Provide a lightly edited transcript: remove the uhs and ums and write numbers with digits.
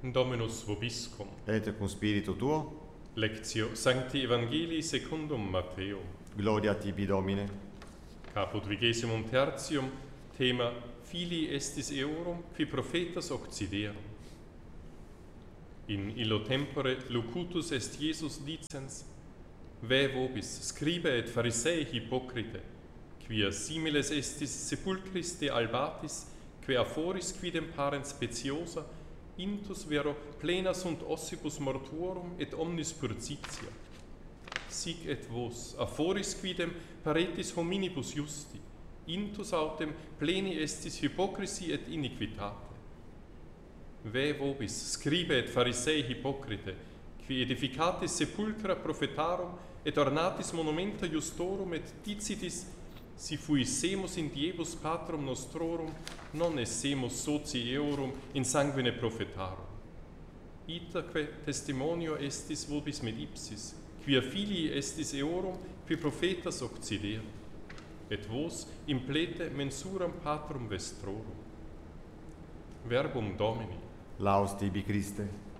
Dominus vobiscum. Et cum spiritu tuo, Lectio Sancti Evangelii secundum Matteo. gloria tibi Domine. Caput 23, Thema Filii estis eorum, qui prophetas occiderum. In illo tempore locutus est Iesus dicens, Ve vobis, scribe et Pharisei hypocrite, quia similes estis sepulchris de albatis, que aforis quidem parent speciosa, intus vero plena sunt ossibus mortuorum et omnis purcitia. Sic et vos, aforis quidem paretis hominibus justi, intus autem pleni estis hypocrisi et iniquitate. Ve vobis, scribe et Pharisei hypocrite, qui edificatis sepulcra prophetarum et ornatis monumenta justorum et dicitis, si fuissemus in diebus patrum nostrorum, non essemus soci eorum in sanguine prophetarum. Itaque testimonio estis vobis med ipsis, quia filii estis eorum, qui prophetas occiderum, et vos implete mensuram patrum vestrorum. Verbum Domini. Laus tibi Christe.